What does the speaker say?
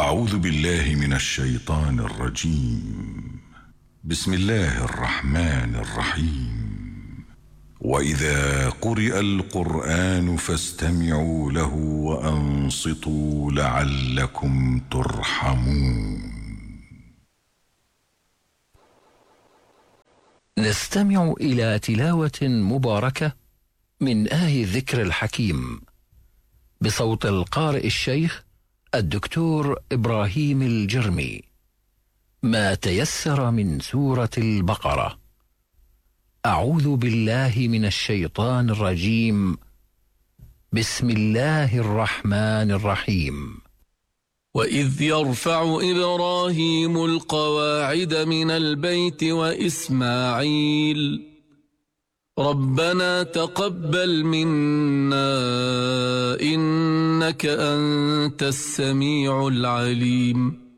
أعوذ بالله من الشيطان الرجيم. بسم الله الرحمن الرحيم. وإذا قرئ القرآن فاستمعوا له وأنصتوا لعلكم ترحمون. نستمع إلى تلاوة مباركة من آية الذكر الحكيم بصوت القارئ الشيخ الدكتور إبراهيم الجرمي. ما تيسر من سورة البقرة. أعوذ بالله من الشيطان الرجيم. بسم الله الرحمن الرحيم. وإذ يرفع إبراهيم القواعد من البيت وإسماعيل ربنا تقبل منا إنك أنت السميع العليم.